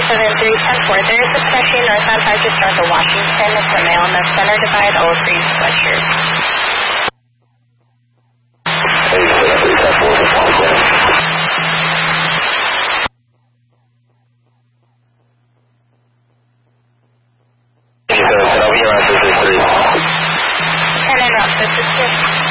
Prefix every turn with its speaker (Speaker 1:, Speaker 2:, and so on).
Speaker 1: 7310-4. There is a pedestrian northbound side just north of Washington. It's a male on the center divide, all green sweatshirt. 10 en route, this is 2.